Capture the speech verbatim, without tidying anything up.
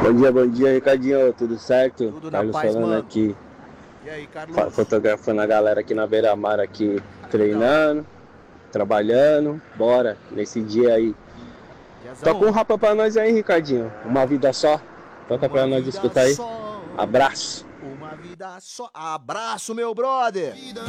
Bom dia, bom dia, Ricardinho, tudo certo? Tudo na Carlos paz, falando mano. aqui, E aí, Carlos? fa- fotografando a galera aqui na beira-mar aqui, Ah, que da hora. treinando, trabalhando, bora, nesse dia aí. Toca um Diazão, rapa pra nós aí, Ricardinho, Uma Vida Só, toca uma pra nós vida escutar aí, só. abraço. Uma vida só. Abraço, meu brother.